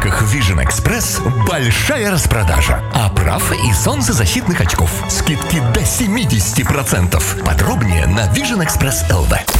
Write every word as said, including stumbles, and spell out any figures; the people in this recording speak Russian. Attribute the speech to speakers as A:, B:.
A: магазинчиках Vision Express большая распродажа оправ и солнцезащитных очков. Скидки до семьдесят процентов. Подробнее на vision express точка эл ви.